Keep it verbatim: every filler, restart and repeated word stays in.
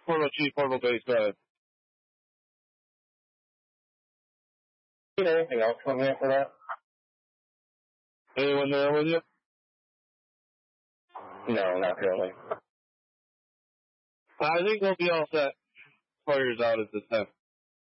Portal Chief, Portal Base, go ahead. Need anything else from me for that? Anyone there with you? No, not really. I think we'll be all set. Fire's out at this time.